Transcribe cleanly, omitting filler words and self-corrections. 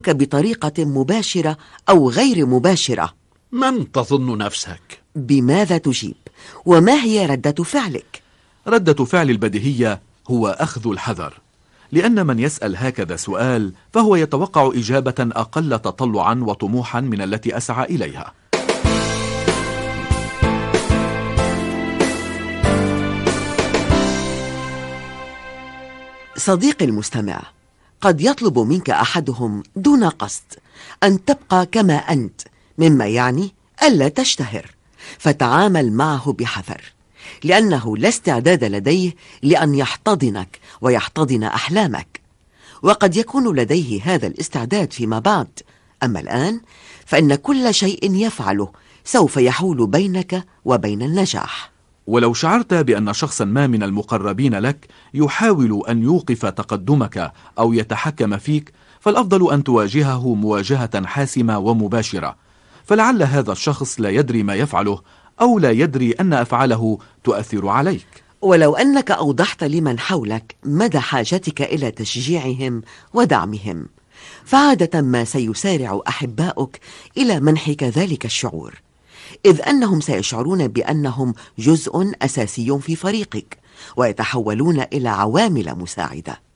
بطريقة مباشرة أو غير مباشرة. من تظن نفسك؟ بماذا تجيب؟ وما هي ردة فعلك؟ ردة فعل البديهية هو أخذ الحذر، لأن من يسأل هكذا سؤال فهو يتوقع إجابة أقل تطلعا وطموحا من التي أسعى إليها. صديقي المستمع، قد يطلب منك أحدهم دون قصد أن تبقى كما أنت، مما يعني ألا تشتهر، فتعامل معه بحذر، لأنه لا استعداد لديه لأن يحتضنك ويحتضن أحلامك، وقد يكون لديه هذا الاستعداد فيما بعد، أما الآن فإن كل شيء يفعله سوف يحول بينك وبين النجاح. ولو شعرت بأن شخصا ما من المقربين لك يحاول أن يوقف تقدمك أو يتحكم فيك، فالأفضل أن تواجهه مواجهة حاسمة ومباشرة، فلعل هذا الشخص لا يدري ما يفعله أو لا يدري أن أفعاله تؤثر عليك. ولو أنك أوضحت لمن حولك مدى حاجتك إلى تشجيعهم ودعمهم، فعادة ما سيسارع أحباؤك إلى منحك ذلك الشعور، إذ أنهم سيشعرون بأنهم جزء أساسي في فريقك، ويتحولون إلى عوامل مساعدة.